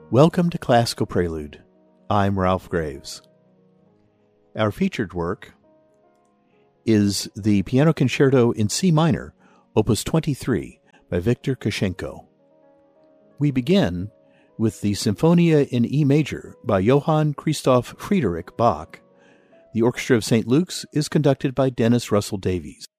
Welcome to Classical Prelude. I'm Ralph Graves. Our featured work is the Piano Concerto in C minor, Opus 23, by Viktor Koshenko. We begin with the Symphonia in E major by Johann Christoph Friedrich Bach. The Orchestra of St. Luke's is conducted by Dennis Russell Davies.